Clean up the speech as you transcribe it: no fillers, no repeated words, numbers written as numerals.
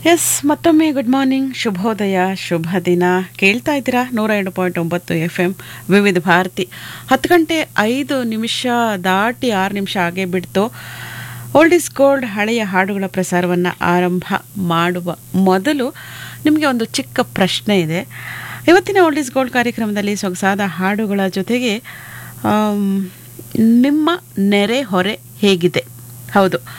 S ಮತ್ತೊಮ್ಮೆ good morning, ಶುಭೋದಯ, ಶುಭ ದಿನ. ಕೇಳ್ತಾ ಇದ್ದೀರಾ 102.9 FM ವಿವಿಧ ಭಾರತಿ. 10 ಗಂಟೆ 5 ನಿಮಿಷ ದಾಟಿ 6 ನಿಮಿಷ ಆಗೇ ಬಿಡ್ತು. ಓಲ್ಡ್ ಇಸ್ ಗೋಲ್ಡ್ ಹಳೆಯ ಹಾಡುಗಳ ಪ್ರಸಾರವನ್ನು ಆರಂಭ ಮಾಡುವ ಮೊದಲು ನಿಮಗೆ ಒಂದು ಚಿಕ್ಕ ಪ್ರಶ್ನೆ ಇದೆ. ಇವತ್ತಿನ ಓಲ್ಡ್ ಇಸ್ ಗೋಲ್ಡ್ ಕಾರ್ಯಕ್ರಮದಲ್ಲಿ ಸೊಗಸಾದ ಹಾಡುಗಳ ಜೊತೆಗೆ ನಿಮ್ಮ ನೆರೆ ಹೊರೆ ಹೇಗಿದೆ? ಹೌದು,